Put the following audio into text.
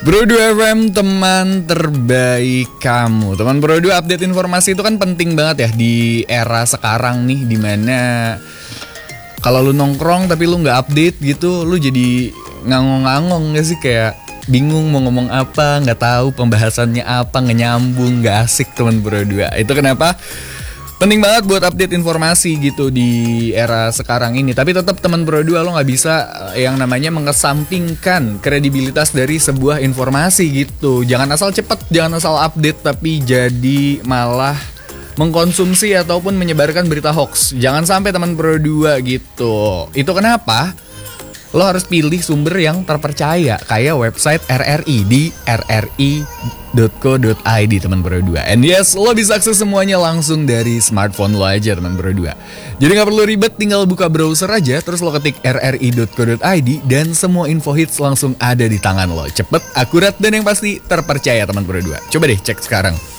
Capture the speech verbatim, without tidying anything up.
Bro dua F M, teman terbaik kamu. Teman Bro dua, update informasi itu kan penting banget ya di era sekarang nih, dimana kalau lu nongkrong tapi lu gak update gitu, lu jadi ngangong-ngangong gak sih? Kayak bingung mau ngomong apa, gak tahu pembahasannya apa, gak nyambung, gak asik teman Bro dua. Itu kenapa penting banget buat update informasi gitu di era sekarang ini. Tapi tetap teman Bro dua, lo gak bisa yang namanya mengesampingkan kredibilitas dari sebuah informasi gitu. Jangan asal cepet, jangan asal update tapi jadi malah mengkonsumsi ataupun menyebarkan berita hoax. Jangan sampai teman Bro dua gitu. Itu kenapa lo harus pilih sumber yang terpercaya, kayak website R R I di r r i dot co dot i d teman Bro dua. And yes, lo bisa akses semuanya langsung dari smartphone lo aja teman Bro dua. Jadi gak perlu ribet, tinggal buka browser aja, terus lo ketik r r i dot co dot i d dan semua info hits langsung ada di tangan lo. Cepet, akurat, dan yang pasti terpercaya teman Bro dua. Coba deh cek sekarang.